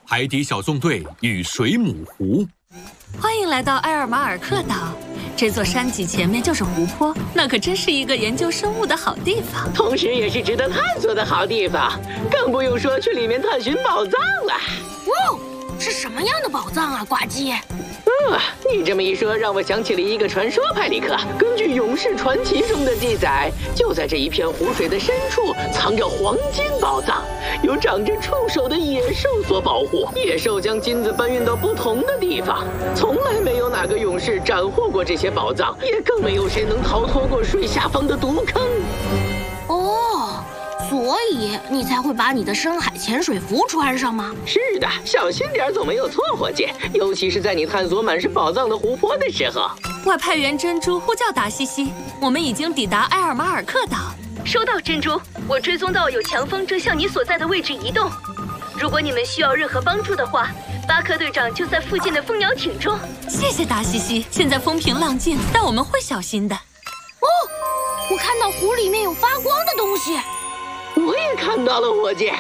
海底小纵队与水母湖。 欢迎来到埃尔马尔克岛，这座山脊前面就是湖泊，那可真是一个研究生物的好地方， 同时也是值得探索的好地方，更不用说去里面探寻宝藏了。 哦，是什么样的宝藏啊，呱唧？ 你这么一说，让我想起了一个传说，派里克。根据《勇士传奇》中的记载，就在这一片湖水的深处，藏着黄金宝藏，由长着触手的野兽所保护。野兽将金子搬运到不同的地方，从来没有哪个勇士斩获过这些宝藏，也更没有谁能逃脱过水下方的毒坑。 哦，所以你才会把你的深海潜水服穿上吗？ 是的，小心点总没有错，伙计，尤其是在你探索满是宝藏的湖泊的时候。 外派员珍珠呼叫达西西，我们已经抵达埃尔马尔克岛。 收到，珍珠，我追踪到有强风正向你所在的位置移动。如果你们需要任何帮助的话，巴克队长就在附近的蜂鸟艇中。 谢谢达西西，现在风平浪静，但我们会小心的。 哦，我看到湖里面有发光的东西。 我也看到了，伙计，